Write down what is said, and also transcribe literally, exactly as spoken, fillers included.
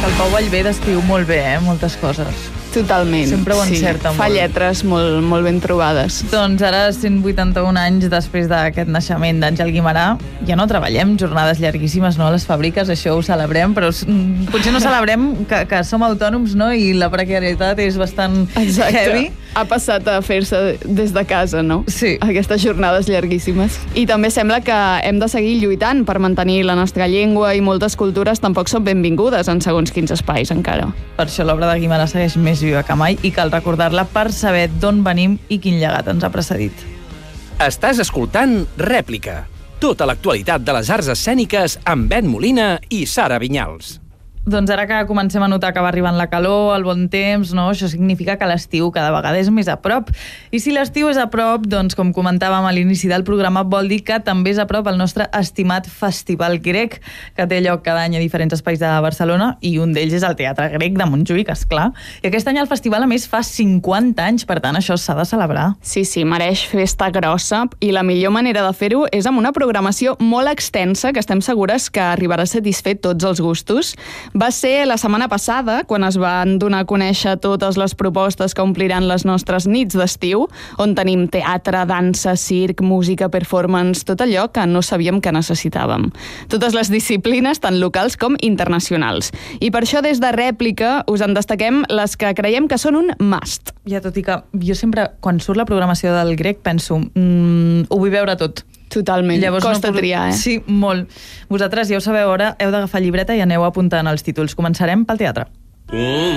Que el Pau Vallvé descriu molt bé, eh, moltes coses. Totalment. Sempre ho encerta sí. molt. Fa lletres molt, molt ben trobades. Doncs ara, cent vuitanta-un anys després d'aquest naixement d'Àngel Guimerà, ja no treballem jornades llarguíssimes, no, a les fàbriques, això ho celebrem, però potser no celebrem que, que som autònoms, no?, i la precarietat és bastant Exacte. heavy. Ha passat a fer-se des de casa, no? Sí. Aquestes jornades llarguíssimes. I també sembla que hem de seguir lluitant per mantenir la nostra llengua i moltes cultures tampoc són benvingudes en segons quins espais encara. Per això l'obra de Guimerà segueix més viva que mai i cal recordar-la per saber d'on venim i quin llegat ens ha precedit. Estàs escoltant Rèplica, tota l'actualitat de les arts escèniques amb Ben Molina i Sara Vinyals. Doncs ara que comencem a notar que va arribant la calor, el bon temps, no? Això significa que l'estiu cada vegada és més a prop. I si l'estiu és a prop, doncs com comentàvem a l'inici del programa, vol dir que també és a prop el nostre estimat Festival Grec, que té lloc cada any a diferents espais de Barcelona, i un d'ells és el Teatre Grec de Montjuïc, esclar. I aquest any el festival, a més, fa cinquanta anys, per tant, això s'ha de celebrar. Sí, sí, mereix festa grossa, i la millor manera de fer-ho és amb una programació molt extensa, que estem segures que arribarà a satisfer tots els gustos. Va ser la setmana passada, quan es van donar a conèixer totes les propostes que ompliran les nostres nits d'estiu, on tenim teatre, dansa, circ, música, performance, tot allò que no sabíem que necessitàvem. Totes les disciplines, tant locals com internacionals. I per això, des de Rèplica, us en destaquem les que creiem que són un must. Ja, tot i que jo sempre, quan surt la programació del Grec, penso, mmm, ho vull veure tot. Totalment. Llavors, costa no... triar, eh? Sí, molt. Vosaltres ja ho sabeu, ara heu d'agafar llibreta i aneu apuntant els títols. Començarem pel teatre. Mm.